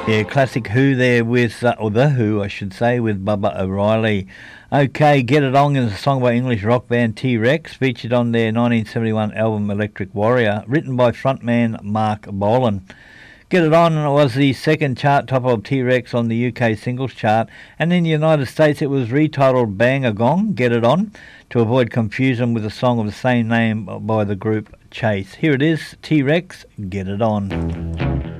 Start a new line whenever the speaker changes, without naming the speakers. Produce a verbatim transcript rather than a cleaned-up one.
Yeah, classic Who there with, uh, or The Who, I should say, with Bubba O'Reilly. Okay, Get It On is a song by English rock band T-Rex, featured on their nineteen seventy-one album Electric Warrior, written by frontman Mark Bolan. Get It On was the second chart topper of T-Rex on the U K singles chart, and in the United States it was retitled Bang a Gong, Get It On, to avoid confusion with a song of the same name by the group Chase. Here it is, T-Rex, Get It On.